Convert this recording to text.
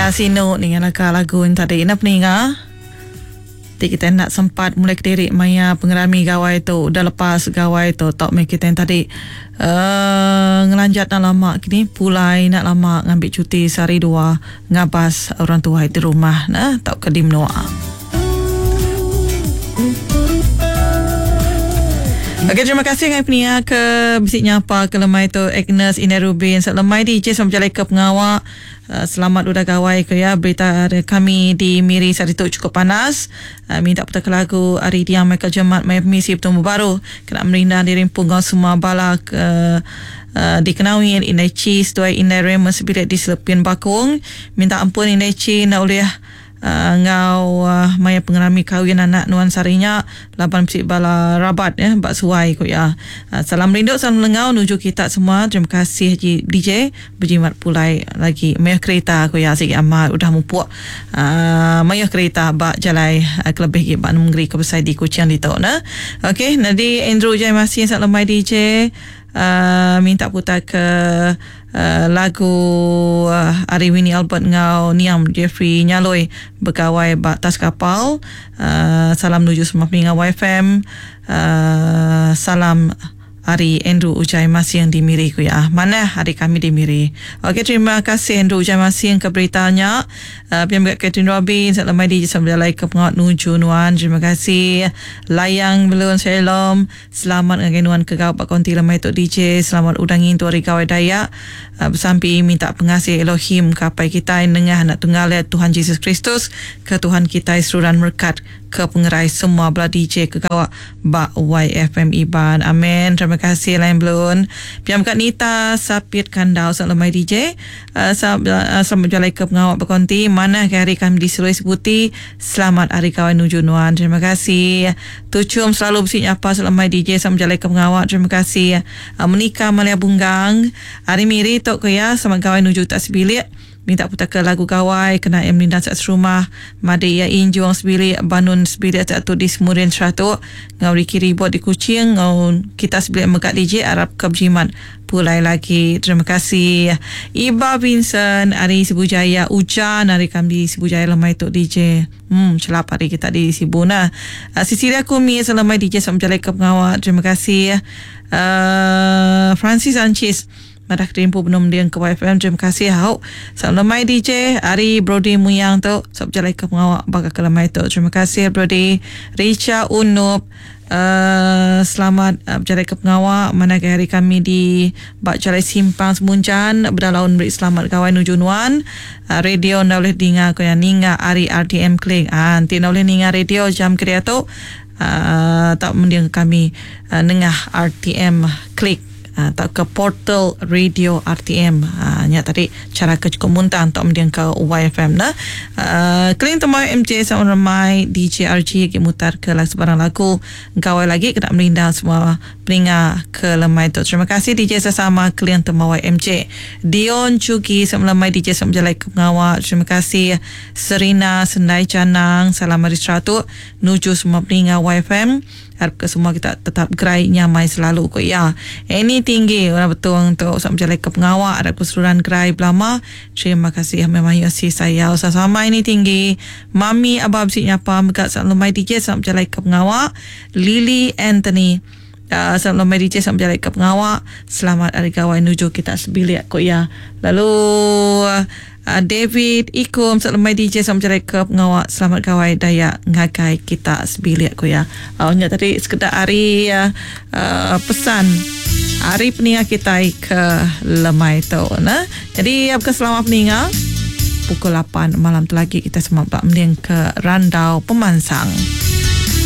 Sino dengan lagu yang tadi nak peninga. Kita nak sempat mulai kediri maya pengerami gawai tu. Dah lepas gawai tu tak mai kita yang tadi ngelanjat nak lama kini pulai nak lama ngambil cuti sehari dua ngabas orang tua di rumah nah tak kedim noa. Okey, terima kasih dengan penia ke bisiknya apa ke lemai tu Agnes Inerubin lemai DJ sama jalai ke pengawak. Selamat udah gawai ke ya. Berita kami di Miri saat itu cukup panas. Minta putar ke lagu Ari Diang Michael Jemat Mai Permisi bertemu baru kena merindah dirimpung semua balak dikenali Inai Cheese tuai Inai Raymond sebilik di Selepin Bakung. Minta ampun Inai Cheese nak boleh ngau maya pengerami kahwin anak nuan sarinya 8 pesik bala rabat ya bak suai ko ya. Salam rindu salam lengau nuju kita semua. Terima kasih Haji DJ berjimat pulai lagi maya kereta ko ya sikit amat udah mupuk maya kereta bak jalai kelebih ke bak negeri ke besar di Kuching di tau na. Okey, nadi Andrew Jai masih salam mai DJ minta putar ke lagu Ari Winnie Albert ngau Niam Jeffrey Nyaloi bergawai batas kapal. Salam nuju semua peninggal YFM. Salam Ari Andrew Ujai Masih yang di Miri ku ya. Mana hari kami di Miri. Okey, terima kasih Andrew Ujai Masih yang ke beritanya. Pian berkat Catherine Robin selamat di sambil lai ke pengawat nuju nuan. Terima kasih Layang Belun Shalom. Selamat dengan nuan ke gawat pak konti lemai tok DJ. Selamat udangin tu hari gawai Dayak. Bersampi minta pengasih Elohim kapai kita yang dengah anak tunggal Tuhan Yesus Kristus ke Tuhan kita seluruhan berkat ke pengerai semua belah DJ ke gawak bak YFM Iban. Amin. Terima kasih Lain Belun. Piam kat Nita Sapit Kandau selamat DJ. Selamat jalai ke pengawak berkonti. Mana ke hari kami di Sulawesi Putih. Selamat hari kawan nuju nuan. Terima kasih. Tucum selalu bersih apa selamat DJ. Selamat jalai ke pengawak. Terima kasih. Menikah Malia Bunggang. Hari Miri tok ke ya. Selamat kawan nuju tak sebilik. Minta putar ke lagu gawai kena Emlin dan sat serumah Madi Yain Juang sebilik Banun sebilik satu di Semurin 100 ngau Riki Ribot di Kuching ngau kita sebilik megat DJ Arab Kebjiman pulai lagi. Terima kasih Iba Vincent Ari Sibujaya Ujan hari kami di Sibujaya lemai tok DJ celap hari kita di Sibuna. Sisilia Kumi selamai DJ sama jalai ke pengawat. Terima kasih Francis Sanchez Madah kerimpu belum dia ke YFM. Terima kasih hau. Salam lemai DJ Ari Brody Muyang tu sab jalai ke pengawak bakal ke lemai tu. Terima kasih Brody. Richa Unup selamat berjalai ke pengawak. Mana ke hari kami di bak jalai simpang Semuncan berdalaun beri selamat kawan nujunuan. Radio ndak boleh dengar ko yang ninga Ari RTM klik. Nanti ndak boleh dengar radio jam kerja tu tak mendengar kami nengah RTM klik tak ke portal radio RTM nya tadi cara ke cukup muntah untuk mendiang ke YFM na. Kling temai MJ sama ramai DJ RG ke mutar ke sebarang lagu gawai lagi kena merindang semua peninga ke lemai tu. Terima kasih DJ sesama kling temai MJ Dion Cuki sama lemai DJ sama jalai ke pengawak. Terima kasih Serina Sendai Canang salam hari 100 nuju semua peninga YFM. Harap ke semua kita tetap gerai nyamai selalu ko ya. Ini tinggi orang betul untuk sama jalai ke pengawak harap keseluruhan gerai belama. Terima kasih memang yasi saya sama ini tinggi. Mami abah bersihnya apa megat salam mai DJ sama jalai ke pengawak. Lily Anthony salam mai DJ sama jalai ke pengawak. Selamat hari gawai nuju kita sebilik ko ya. Lalu David Ikum salam mai DJ sama jalai ke pengawak. Selamat gawai Dayak ngagai kita sebilik ko ya. Awalnya tadi sekedar hari pesan hari peninga kita ke lemai tu nah. Jadi apakah selamat peninga pukul 8 malam tu lagi kita semua bak mending ke Randau Pemansang.